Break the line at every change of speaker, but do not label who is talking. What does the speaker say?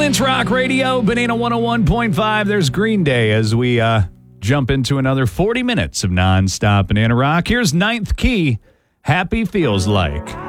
Flint's Rock Radio, Banana 101.5. There's Green Day as we jump into another 40 minutes of nonstop Banana Rock. Here's Ninth Key, Happy Feels Like.